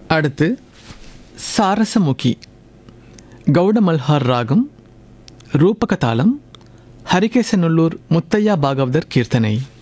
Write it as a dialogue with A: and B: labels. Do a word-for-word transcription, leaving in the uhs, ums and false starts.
A: அடுத்து சாரசமுகி, கௌடமல்ஹார் ராகம், ரூபக தாளம், ஹரிகேசநல்லூர் முத்தையா பாகவதர் கீர்த்தனை.